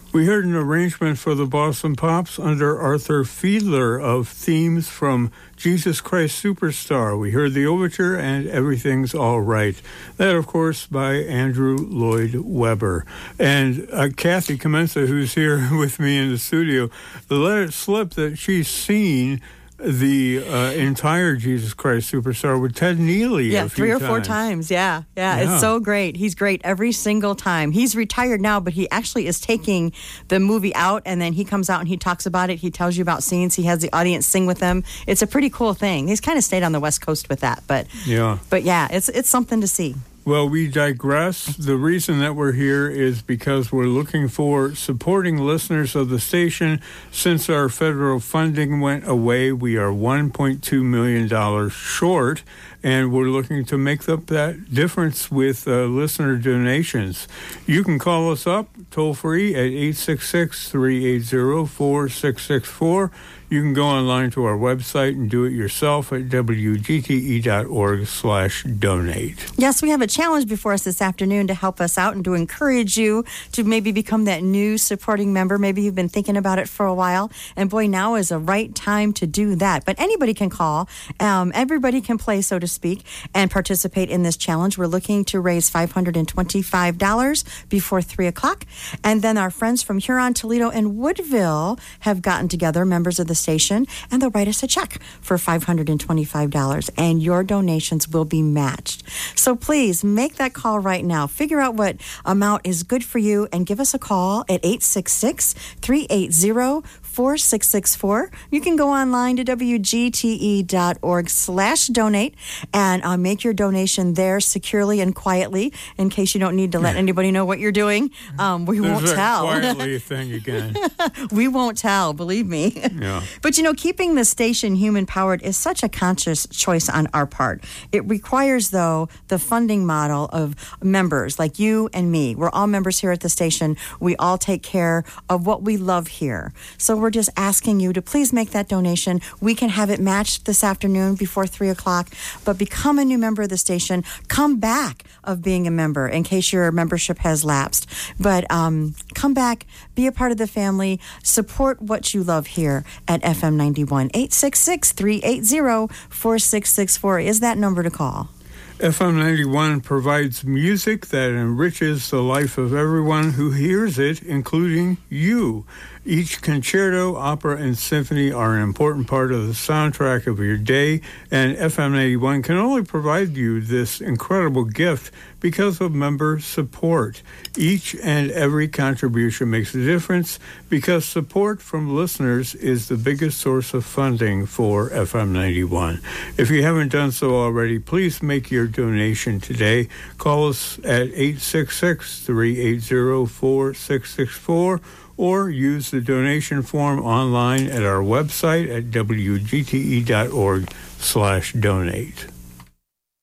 We heard an arrangement for the Boston Pops under Arthur Fiedler of themes from Jesus Christ Superstar. We heard the overture and Everything's All Right. That, of course, by Andrew Lloyd Webber. And Kathy Comensa, who's here with me in the studio, let it slip that she's seen the entire Jesus Christ Superstar with Ted Neely. Yeah, 3 or 4 times. Yeah. It's so great. He's great every single time. He's retired now, but he actually is taking the movie out, and then he comes out and he talks about it. He tells you about scenes. He has the audience sing with him. It's a pretty cool thing. He's kind of stayed on the West Coast with that, but yeah, it's something to see. Well, we digress. The reason that we're here is because we're looking for supporting listeners of the station. Since our federal funding went away, we are $1.2 million short, and we're looking to make up that difference with listener donations. You can call us up toll-free at 866-380-4664. You can go online to our website and do it yourself at wgte.org/donate. Yes, we have a challenge before us this afternoon to help us out and to encourage you to maybe become that new supporting member. Maybe you've been thinking about it for a while, and boy, now is a right time to do that. But anybody can call. Everybody can play, so to speak, and participate in this challenge. We're looking to raise $525 before 3 o'clock. And then our friends from Huron, Toledo, and Woodville have gotten together, members of the station, and they'll write us a check for $525, and your donations will be matched. So please make that call right now. Figure out what amount is good for you and give us a call at 866-380-4664. You can go online to wgte.org/donate and make your donation there securely and quietly in case you don't need to let anybody know what you're doing. We won't tell. Quietly thing again. We won't tell, believe me. Yeah. But, keeping the station human-powered is such a conscious choice on our part. It requires, though, the funding model of members like you and me. We're all members here at the station. We all take care of what we love here. So we're just asking you to please make that donation. We can have it matched this afternoon before 3 o'clock. But become a new member of the station. Come back of being a member in case your membership has lapsed. But come back, be a part of the family, support what you love here at FM 91. 866-380-4664 is that number to call. FM 91 provides music that enriches the life of everyone who hears it, including you. Each concerto, opera, and symphony are an important part of the soundtrack of your day, and FM 91 can only provide you this incredible gift because of member support. Each and every contribution makes a difference because support from listeners is the biggest source of funding for FM 91. If you haven't done so already, please make your donation today. Call us at 866-380-4664 or use the donation form online at our website at wgte.org/donate.